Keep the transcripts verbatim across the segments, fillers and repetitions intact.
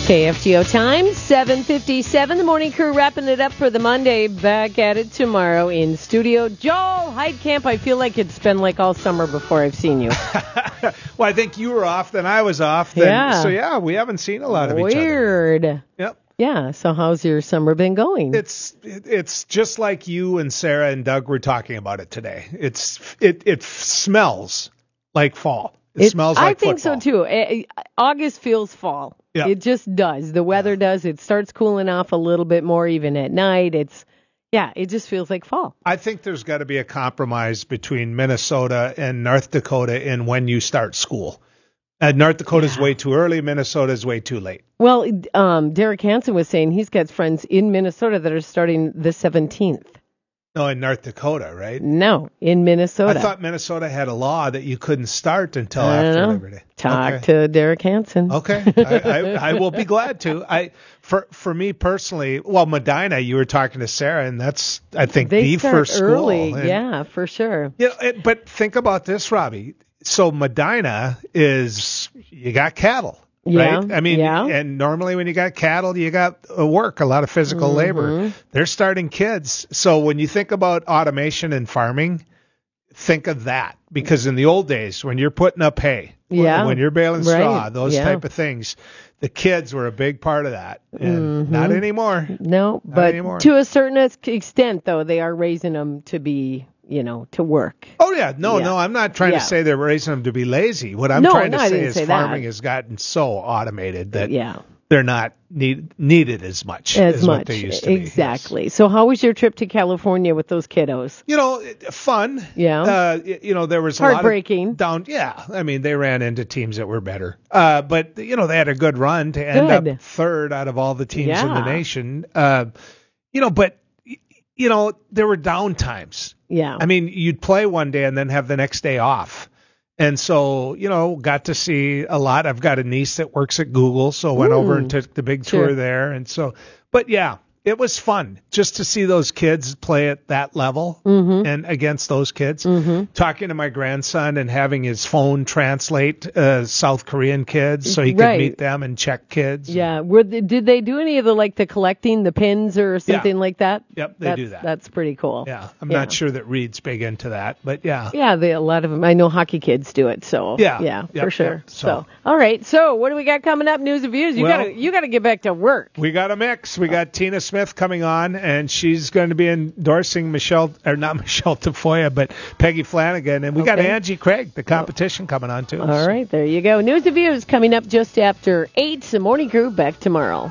K F G O time, seven fifty-seven. The morning crew wrapping it up for the Monday. Back at it tomorrow in studio. Joel Heidkamp, I feel like it's been like all summer before I've seen you. Well, I think you were off, then I was off. Then, yeah. So, yeah, we haven't seen a lot of each other. Weird. Yep. Yeah, so how's your summer been going? It's it, it's just like you and Sarah and Doug were talking about it today. It's It, it smells like fall. It, it smells like I think football. so, too. It, August feels fall. Yep. It just does. The weather does. It starts cooling off a little bit more even at night. It's, yeah, it just feels like fall. I think there's got to be a compromise between Minnesota and North Dakota in when you start school. Uh, North Dakota's yeah. way too early. Minnesota's way too late. Well, um, Derek Hansen was saying he's got friends in Minnesota that are starting the seventeenth. No, in North Dakota, right? No, in Minnesota. I thought Minnesota had a law that you couldn't start until I after know. Labor Day. Talk okay. to Derek Hansen. Okay, I, I, I will be glad to. I for for me personally, well, Medina, you were talking to Sarah, and that's I think they the start first early. school. And, yeah, for sure. You know, it, but think about this, Robbie. So Medina is you got cattle. Yeah, right? I mean, yeah. and normally when you got cattle, you got uh, work, a lot of physical mm-hmm. labor. They're starting kids. So when you think about automation in farming, think of that. Because in the old days, when you're putting up hay, yeah. when, when you're baling straw, right. those yeah. type of things, the kids were a big part of that. And mm-hmm. not anymore. No, not but anymore. To a certain extent, though, they are raising them to be, you know, to work. Oh, yeah. No, yeah. no, I'm not trying yeah. to say they're raising them to be lazy. What I'm no, trying no, to I say didn't is say farming that. has gotten so automated that yeah. they're not need, needed as much as, as much. what they used to exactly. be. Yes. So how was your trip to California with those kiddos? You know, fun. Yeah. Uh, you know, there was a heartbreaking. lot of down. Yeah. I mean, they ran into teams that were better. Uh, but, you know, they had a good run to end good. up third out of all the teams yeah. in the nation. Uh, you know, but, you know, there were down times. Yeah. I mean, you'd play one day and then have the next day off. And so, you know, got to see a lot. I've got a niece that works at Google, so went Ooh, over and took the big sure. tour there. And so, but yeah, it was fun just to see those kids play at that level mm-hmm. and against those kids. Mm-hmm. Talking to my grandson and having his phone translate uh, South Korean kids so he could right. meet them and check kids. Yeah. Were they, did they do any of the, like, the collecting the pins or something yeah. like that? Yep, they that's, do that. That's pretty cool. Yeah. I'm yeah. not sure that Reed's big into that, but yeah. Yeah, they, a lot of them. I know hockey kids do it, so yeah, yeah, yep, for sure. Yep, so. so, all right. So, what do we got coming up? News and views. You well, gotta, you gotta get back to work. We got a mix. We got Tina Smith coming on, and she's going to be endorsing Michelle, or not Michelle Tafoya, but Peggy Flanagan, and we okay. got Angie Craig, the competition, coming on too. All so. right, there you go. News and views coming up just after eight. The morning crew back tomorrow.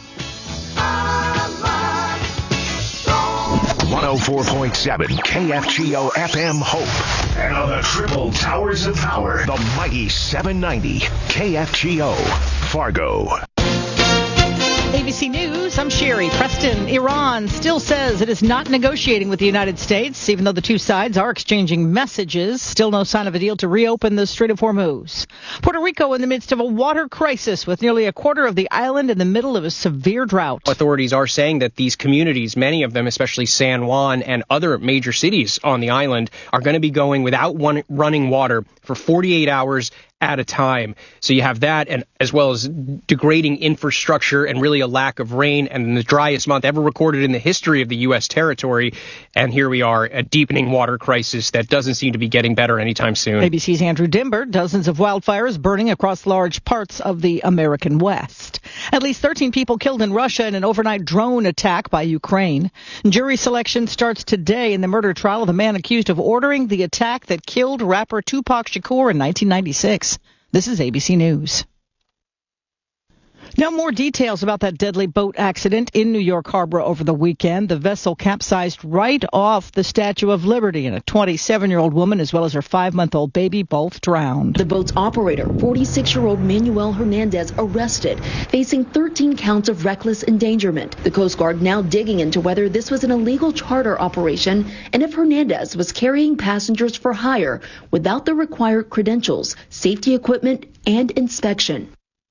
one oh four point seven K F G O F M Hope. And on the triple towers of power, the mighty seven ninety K F G O Fargo. A B C News, I'm Sherry Preston. Iran still says it is not negotiating with the United States, even though the two sides are exchanging messages. Still no sign of a deal to reopen the Strait of Hormuz. Puerto Rico in the midst of a water crisis with nearly a quarter of the island in the middle of a severe drought. Authorities are saying that these communities, many of them, especially San Juan and other major cities on the island, are going to be going without one running water for forty-eight hours at a time. So you have that, and as well as degrading infrastructure and really a lack of rain, and the driest month ever recorded in the history of the U S territory. And here we are, a deepening water crisis that doesn't seem to be getting better anytime soon. A B C's Andrew Dimber. Dozens of wildfires burning across large parts of the American West. At least thirteen people killed in Russia in an overnight drone attack by Ukraine. Jury selection starts today in the murder trial of the man accused of ordering the attack that killed rapper Tupac Shakur in nineteen ninety-six. This is A B C News. Now more details about that deadly boat accident in New York Harbor over the weekend. The vessel capsized right off the Statue of Liberty, and a twenty-seven-year-old woman as well as her five-month-old baby both drowned. The boat's operator, forty-six-year-old Manuel Hernandez, arrested, facing thirteen counts of reckless endangerment. The Coast Guard now digging into whether this was an illegal charter operation and if Hernandez was carrying passengers for hire without the required credentials, safety equipment, and inspection.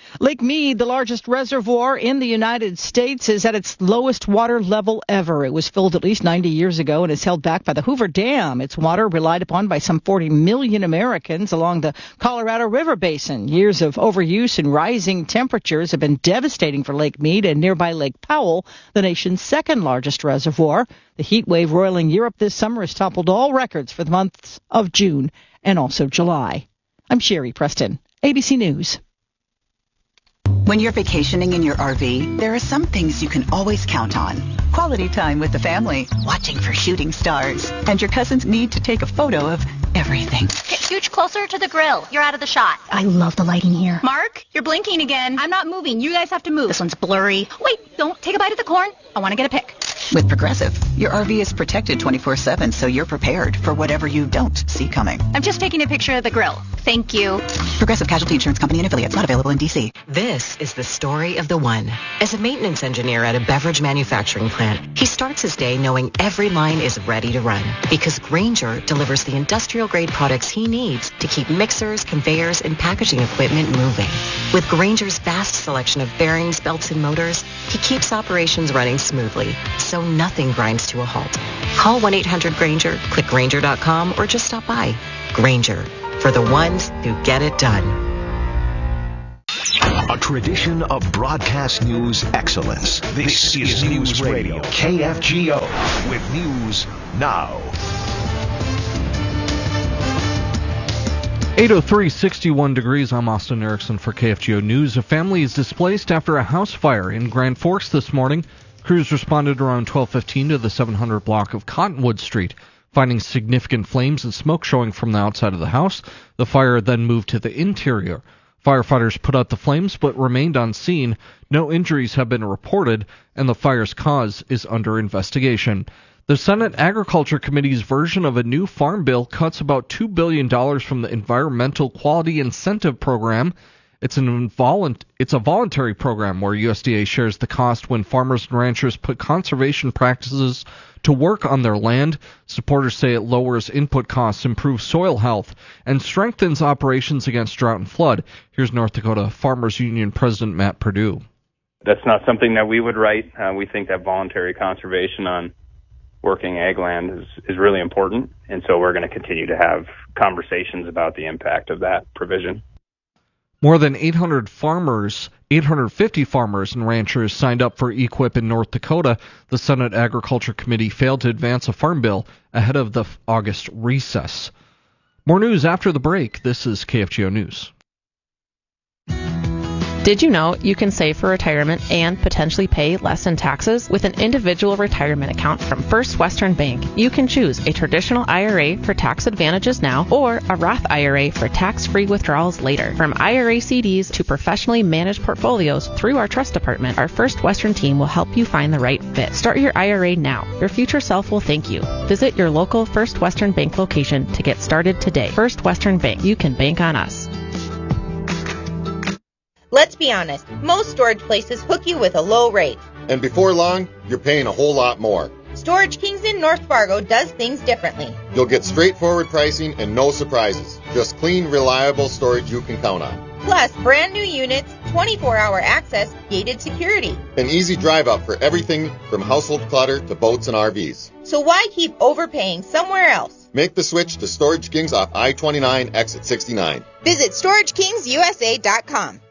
Lake Mead, the largest reservoir in the United States, is at its lowest water level ever. It was filled at least ninety years ago and is held back by the Hoover Dam. Its water relied upon by some forty million Americans along the Colorado River Basin. Years of overuse and rising temperatures have been devastating for Lake Mead and nearby Lake Powell, the nation's second largest reservoir. The heat wave roiling Europe this summer has toppled all records for the months of June and also July. I'm Sherry Preston, A B C News. When you're vacationing in your R V, there are some things you can always count on. Quality time with the family, watching for shooting stars, and your cousins need to take a photo of everything. Get scooch closer to the grill. You're out of the shot. I love the lighting here. Mark, you're blinking again. I'm not moving. You guys have to move. This one's blurry. Wait, don't take a bite of the corn. I want to get a pic. With Progressive, your R V is protected twenty-four seven, so you're prepared for whatever you don't see coming. I'm just taking a picture of the grill. Thank you. Progressive Casualty Insurance Company and affiliates, not available in D C. This is the story of the one. As a maintenance engineer at a beverage manufacturing plant, he starts his day knowing every line is ready to run because Grainger delivers the industrial-grade products he needs to keep mixers, conveyors, and packaging equipment moving. With Grainger's vast selection of bearings, belts, and motors, he keeps operations running smoothly, so nothing grinds to a halt. Call one eight hundred Grainger, click Grainger dot com, or just stop by. Grainger, for the ones who get it done. A tradition of broadcast news excellence. This, this is News Radio, K F G O, with news now. eight oh three, sixty-one degrees. I'm Austin Erickson for K F G O News. A family is displaced after a house fire in Grand Forks this morning. Crews responded around twelve fifteen to the seven hundred block of Cottonwood Street, finding significant flames and smoke showing from the outside of the house. The fire then moved to the interior. Firefighters put out the flames but remained on scene. No injuries have been reported, and the fire's cause is under investigation. The Senate Agriculture Committee's version of a new farm bill cuts about two billion dollars from the Environmental Quality Incentive Program. It's an involunt- it's a voluntary program where U S D A shares the cost when farmers and ranchers put conservation practices to work on their land. Supporters say it lowers input costs, improves soil health, and strengthens operations against drought and flood. Here's North Dakota Farmers Union President Matt Perdue. That's not something that we would write. Uh, we think that voluntary conservation on working ag land is, is really important, and so we're going to continue to have conversations about the impact of that provision. More than eight hundred farmers, eight hundred fifty farmers and ranchers signed up for E Q I P in North Dakota. The Senate Agriculture Committee failed to advance a farm bill ahead of the August recess. More news after the break. This is K F G O News. Did you know you can save for retirement and potentially pay less in taxes? With an individual retirement account from First Western Bank, you can choose a traditional I R A for tax advantages now or a Roth I R A for tax-free withdrawals later. From I R A C Ds to professionally managed portfolios through our trust department, our First Western team will help you find the right fit. Start your I R A now. Your future self will thank you. Visit your local First Western Bank location to get started today. First Western Bank. You can bank on us. Let's be honest, most storage places hook you with a low rate. And before long, you're paying a whole lot more. Storage Kings in North Fargo does things differently. You'll get straightforward pricing and no surprises. Just clean, reliable storage you can count on. Plus, brand new units, twenty-four hour access, gated security. An easy drive up for everything from household clutter to boats and R Vs. So why keep overpaying somewhere else? Make the switch to Storage Kings off I twenty-nine, exit sixty-nine. Visit storage kings u s a dot com.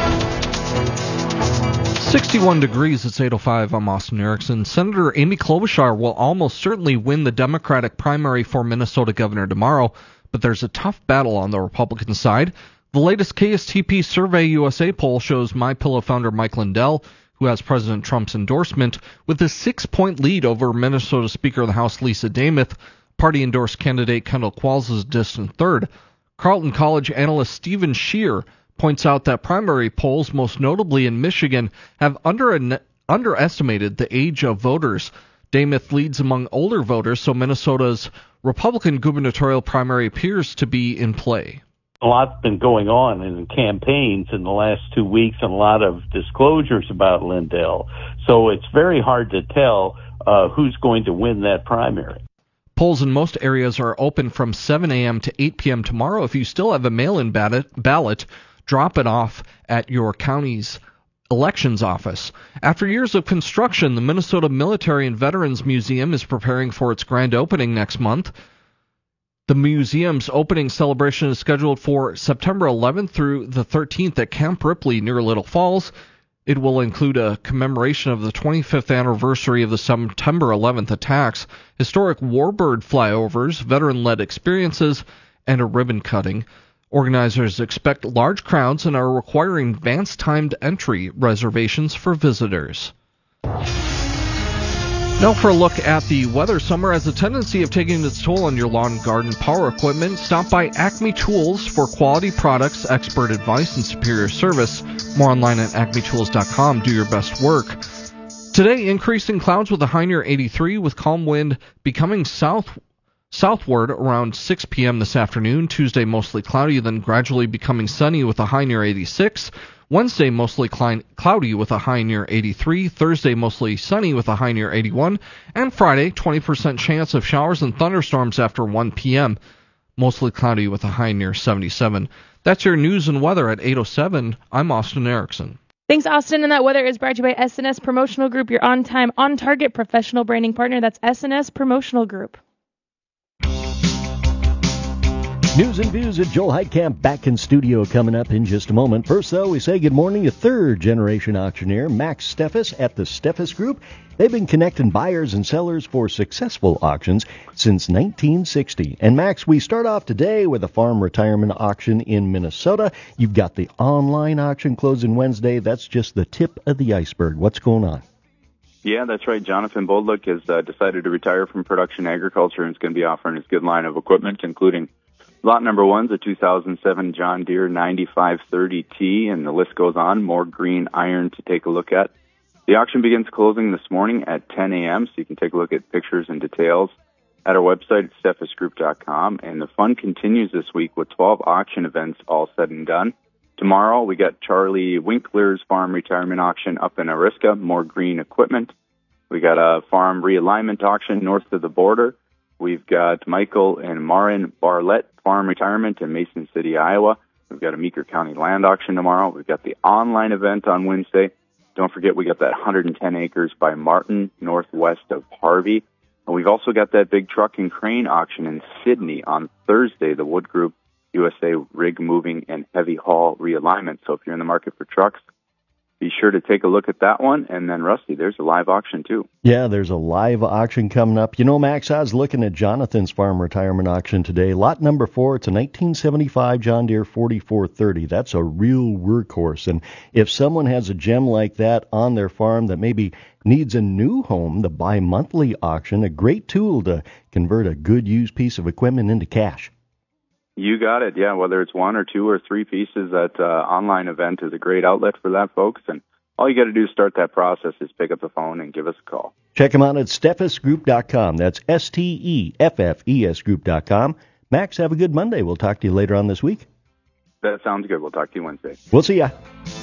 sixty-one degrees, it's eight oh five. I'm Austin Erickson. Senator Amy Klobuchar will almost certainly win the Democratic primary for Minnesota governor tomorrow, but there's a tough battle on the Republican side. The latest K S T P Survey U S A poll shows MyPillow founder Mike Lindell, who has President Trump's endorsement, with a six-point lead over Minnesota Speaker of the House Lisa Demuth. Party-endorsed candidate Kendall Qualls is distant third. Carleton College analyst Stephen Scheer points out that primary polls, most notably in Michigan, have under underestimated the age of voters. Demuth leads among older voters, so Minnesota's Republican gubernatorial primary appears to be in play. A lot's been going on in campaigns in the last two weeks and a lot of disclosures about Lindell. So it's very hard to tell uh, who's going to win that primary. Polls in most areas are open from seven a.m. to eight p.m. tomorrow. If you still have a mail-in ballot, drop it off at your county's elections office. After years of construction, the Minnesota Military and Veterans Museum is preparing for its grand opening next month. The museum's opening celebration is scheduled for September eleventh through the thirteenth at Camp Ripley near Little Falls. It will include a commemoration of the twenty-fifth anniversary of the September eleventh attacks, historic warbird flyovers, veteran-led experiences, and a ribbon cutting. Organizers expect large crowds and are requiring advance-timed entry reservations for visitors. Now for a look at the weather. Summer has a tendency of taking its toll on your lawn and garden power equipment. Stop by Acme Tools for quality products, expert advice, and superior service. More online at acme tools dot com. Do your best work. Today, increasing clouds with a high near eighty-three, with calm wind becoming south southward around six p.m. this afternoon. Tuesday, mostly cloudy, then gradually becoming sunny with a high near eighty-six. Wednesday, mostly cl- cloudy with a high near eighty-three. Thursday, mostly sunny with a high near eighty-one. And Friday, twenty percent chance of showers and thunderstorms after one p.m. Mostly cloudy with a high near seventy-seven. That's your news and weather at eight oh seven. I'm Austin Erickson. Thanks, Austin. And that weather is brought to you by S and S Promotional Group, your on-time, on-target professional branding partner. That's S and S Promotional Group. News and views at Joel Heitkamp back in studio coming up in just a moment. First, though, we say good morning to third-generation auctioneer Max Steffes at the Steffes Group. They've been connecting buyers and sellers for successful auctions since nineteen sixty. And, Max, we start off today with a farm retirement auction in Minnesota. You've got the online auction closing Wednesday. That's just the tip of the iceberg. What's going on? Yeah, that's right. Jonathan Boldlick has uh, decided to retire from production agriculture and is going to be offering his good line of equipment, including lot number one's a two thousand seven John Deere ninety-five thirty T, and the list goes on. More green iron to take a look at. The auction begins closing this morning at ten a.m., so you can take a look at pictures and details at our website at steffes group dot com. And the fun continues this week with twelve auction events all said and done. Tomorrow, we got Charlie Winkler's farm retirement auction up in Ariska, more green equipment. We got a farm realignment auction north of the border. We've got Michael and Marin Barlett farm retirement in Mason City, Iowa. We've got a Meeker County land auction tomorrow. We've got the online event on Wednesday. Don't forget, we got that one hundred ten acres by Martin, northwest of Harvey. And we've also got that big truck and crane auction in Sydney on Thursday, the Wood Group U S A rig moving and heavy haul realignment. So if you're in the market for trucks, be sure to take a look at that one. And then, Rusty, there's a live auction, too. Yeah, there's a live auction coming up. You know, Max, I was looking at Jonathan's farm retirement auction today. Lot number four, it's a nineteen seventy-five John Deere forty-four thirty. That's a real workhorse. And if someone has a gem like that on their farm that maybe needs a new home, the bi-monthly auction, a great tool to convert a good used piece of equipment into cash. You got it. Yeah, whether it's one or two or three pieces, that uh, online event is a great outlet for that, folks. And all you got to do to start that process is pick up the phone and give us a call. Check them out at steffes group dot com. That's S T E F F E S group dot com. Max, have a good Monday. We'll talk to you later on this week. That sounds good. We'll talk to you Wednesday. We'll see ya.